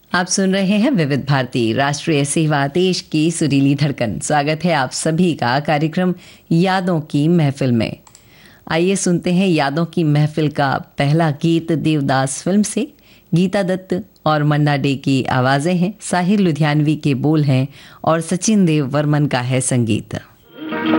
आप सुन रहे हैं विविध भारती राष्ट्रीय सेवा देश की सुरीली धड़कन। स्वागत है आप सभी का कार्यक्रम यादों की महफिल में। आइए सुनते हैं यादों की महफिल का पहला गीत देवदास फिल्म से। गीता दत्त और मन्ना डे की आवाज़ें हैं, साहिर लुधियानवी के बोल हैं और सचिन देव वर्मन का है संगीत।